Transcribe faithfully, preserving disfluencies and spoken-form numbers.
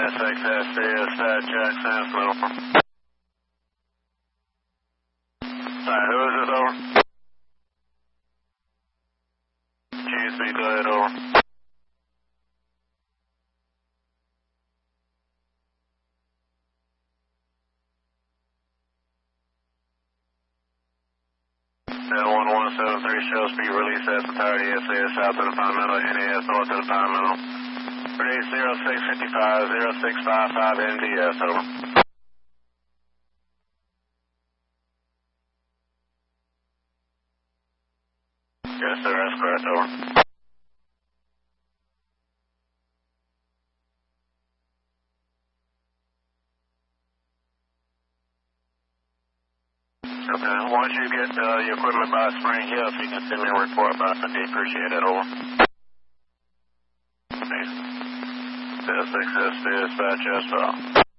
six S dispatch, Jackson, over. Sorry, who is this, over? G S B, go ahead, over. one one seven three, show speed release S entirety S A S south of the Continental, N A S north of the Continental. Three zero six five five zero six five five N D S, over. Yes, sir, that's correct, over. Okay, once you get uh, your equipment by Spring Hill, if you can send me a report back, I'd appreciate it, over. Thanks. six S dispatch as well.